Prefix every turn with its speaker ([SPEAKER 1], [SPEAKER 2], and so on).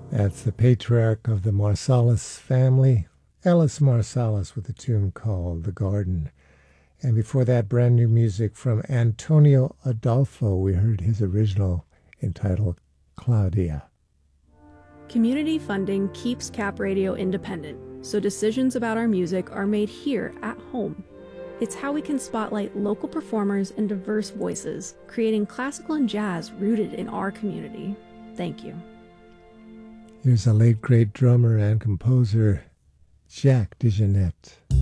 [SPEAKER 1] That's the patriarch of the Marsalis family, Ellis Marsalis, with a tune called The Garden. And before that, brand new music from Antonio Adolfo. We heard his original entitled Claudia.
[SPEAKER 2] Community funding keeps Cap Radio independent, so decisions about our music are made here at home. It's how we can spotlight local performers and diverse voices, creating classical and jazz rooted in our community. Thank you.
[SPEAKER 1] Here's a late great drummer and composer, Jack DeJohnette.